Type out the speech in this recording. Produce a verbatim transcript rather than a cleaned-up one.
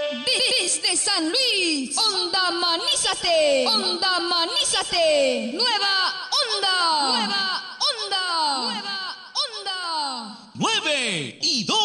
Desde San Luis, Onda Manízate, Onda Manízate, nueva onda, nueva onda, nueva onda. Nueve y dos.